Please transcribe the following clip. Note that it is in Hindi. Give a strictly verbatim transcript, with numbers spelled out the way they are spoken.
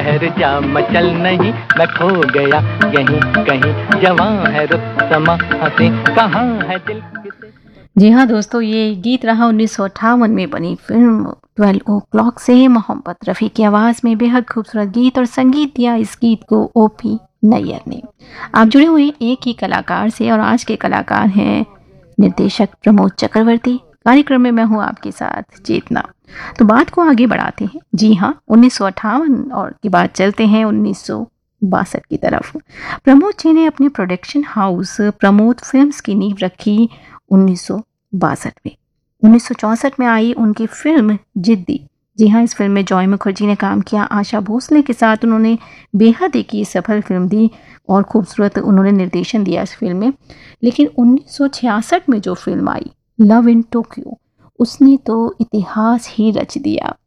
शहर जा मचल नहीं, मैं खो गया यहीं कहीं, जवां है रुत समा हंसी, कहाँ है दिल किसे। जी हाँ दोस्तों, ये गीत रहा उन्नीस सौ अट्ठावन में बनी फिल्म ट्वेल्व ओ क्लॉक से मोहम्मद रफ़ी की आवाज़ में बेहद खूबसूरत गीत, और संगीत दिया इस गीत को ओ पी नैयर ने। आप जुड़े हुए एक ही कलाकार से, और आज के कलाकार हैं निर्देशक प्रमोद चक्रवर्ती। कार्यक्रम में मैं हूँ आपके साथ चेतना। तो बात को आगे बढ़ाते हैं। जी हाँ, उन्नीस सौ अट्ठावन और की बात चलते हैं उन्नीस सौ बासठ की तरफ। प्रमोद जी ने अपने प्रोडक्शन हाउस प्रमोद फिल्म्स की नींव रखी उन्नीस सौ बासठ में। उन्नीस सौ चौंसठ में आई उनकी फिल्म जिद्दी। जी हाँ, इस फिल्म में जॉय मुखर्जी ने काम किया। आशा भोसले के साथ उन्होंने बेहद एक ही सफल फिल्म दी और खूबसूरत उन्होंने निर्देशन दिया इस फिल्म में। लेकिन उन्नीस सौ छियासठ में जो film I love in Tokyo, उसने तो इतिहास ही रच दिया।